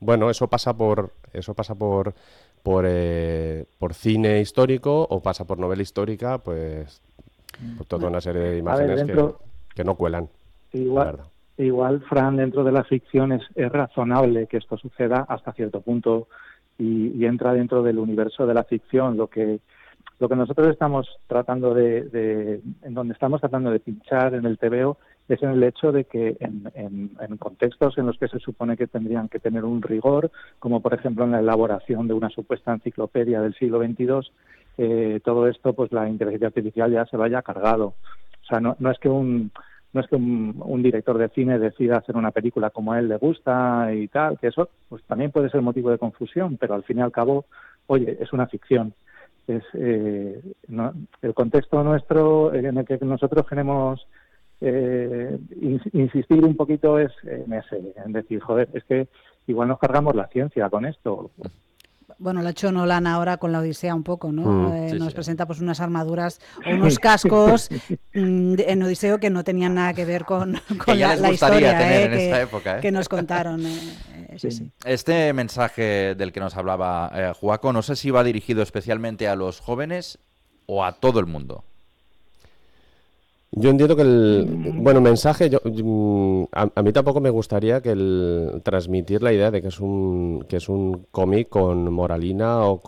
bueno, por cine histórico o pasa por novela histórica, pues por toda una serie de A ver, imágenes que no cuelan, la igual, verdad. igual, Fran, dentro de la ficción es razonable que esto suceda hasta cierto punto y entra dentro del universo de la ficción. Lo que nosotros estamos tratando en donde estamos tratando de pinchar en el TVO es en el hecho de que en contextos en los que se supone que tendrían que tener un rigor, como por ejemplo en la elaboración de una supuesta enciclopedia del siglo XXII, todo esto, pues la inteligencia artificial ya se vaya cargado. O sea, no es que un director de cine decida hacer una película como a él le gusta y tal, que eso pues también puede ser motivo de confusión, pero al fin y al cabo, oye, es una ficción. El contexto nuestro en el que nosotros queremos insistir un poquito es en decir, joder, es que igual nos cargamos la ciencia con esto. Bueno, lo ha hecho Nolan ahora con la Odisea un poco, ¿no? Nos presenta pues unas armaduras o unos Sí. cascos en Odiseo que no tenían nada que ver con ya les la gustaría historia tener en esta época, que nos contaron. Sí. Este mensaje del que nos hablaba Joaco, no sé si va dirigido especialmente a los jóvenes o a todo el mundo. Yo entiendo que mensaje, a mí tampoco me gustaría que transmitir la idea de que es un cómic con moralina o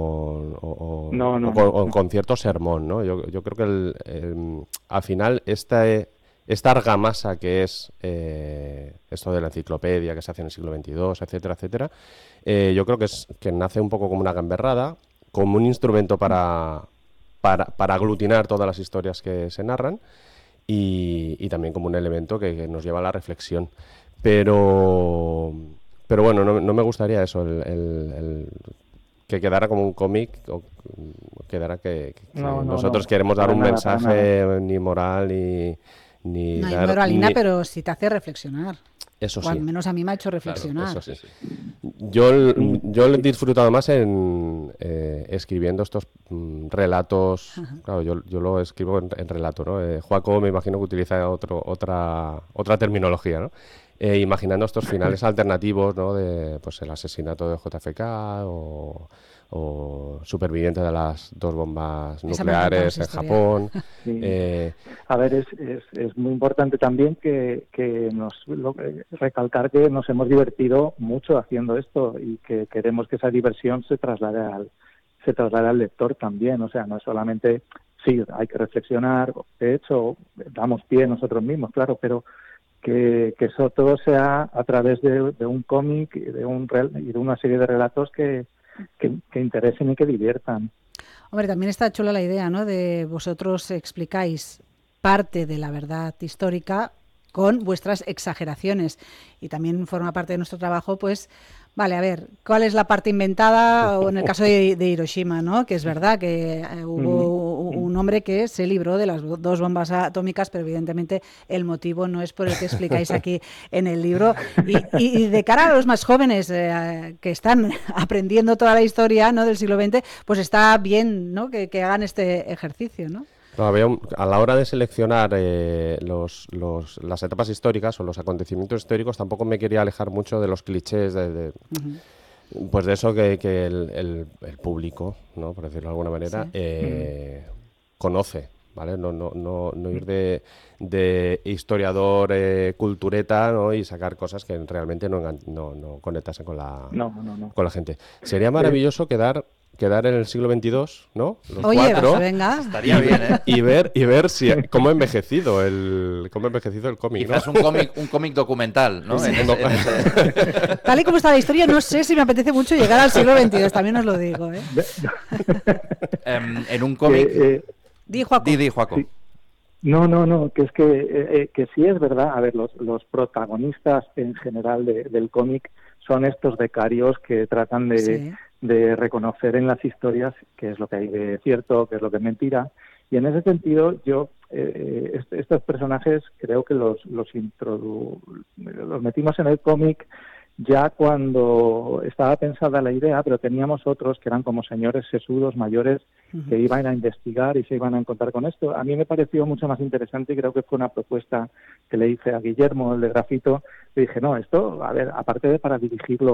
con cierto sermón, ¿no? Yo creo que al final esta argamasa que es esto de la enciclopedia que se hace en el siglo XXII, etcétera, etcétera, yo creo que nace un poco como una gamberrada, como un instrumento para aglutinar todas las historias que se narran y también como un elemento que nos lleva a la reflexión. Pero bueno, no me gustaría eso, que quedara como un cómic, o quedara que nosotros queremos dar un mensaje ni moral ni no hay dar, moralina, pero sí te hace reflexionar. Eso sí. O al menos a mí me ha hecho reflexionar. Claro, eso sí. Yo lo he disfrutado más escribiendo estos relatos. Claro, yo lo escribo en relato, ¿no? Joaco me imagino que utiliza otra terminología, ¿no? Imaginando estos finales alternativos, ¿no? De pues el asesinato de JFK o superviviente de las 2 bombas nucleares en Japón. Sí. A ver, es muy importante también recalcar que nos hemos divertido mucho haciendo esto y que queremos que esa diversión se traslade al lector también. O sea, no es solamente, sí, hay que reflexionar, de hecho, damos pie nosotros mismos, claro, pero que eso todo sea a través de un cómic y de una serie de relatos que interesen y que diviertan. Hombre, también está chula la idea, ¿no? De vosotros explicáis parte de la verdad histórica con vuestras exageraciones y también forma parte de nuestro trabajo, pues, vale, a ver, ¿cuál es la parte inventada? O en el caso de Hiroshima, ¿no? Que es verdad que hubo un hombre que se libró de las 2 bombas atómicas, pero evidentemente el motivo no es por el que explicáis aquí en el libro. Y de cara a los más jóvenes que están aprendiendo toda la historia, ¿no? del siglo XX, pues está bien, ¿no? que hagan este ejercicio, ¿no? A la hora de seleccionar las etapas históricas o los acontecimientos históricos, tampoco me quería alejar mucho de los clichés pues de eso que el público, ¿no? Por decirlo de alguna manera, conoce, ¿vale? No ir de historiador cultureta, ¿no? Y sacar cosas que realmente no conectasen con la gente. Sería maravilloso quedar en el siglo XXII, ¿no? Los 4, pues venga. Estaría bien, ¿eh? Y ver cómo ha envejecido el cómic. Quizás ¿no? un cómic documental, ¿no? Sí. Tal y como está la historia, no sé si me apetece mucho llegar al siglo XXII, también os lo digo, ¿eh? En un cómic... Di, Joaco. Sí. No, que es que sí es verdad. A ver, los protagonistas en general del cómic son estos becarios que tratan de reconocer en las historias qué es lo que hay de cierto, qué es lo que es mentira. Y en ese sentido, yo estos personajes creo que los metimos en el cómic ya cuando estaba pensada la idea, pero teníamos otros que eran como señores sesudos, mayores, que iban a investigar y se iban a encontrar con esto. A mí me pareció mucho más interesante y creo que fue una propuesta que le hice a Guillermo, el de Grafito. Le dije, no, esto, a ver, aparte de para dirigirlo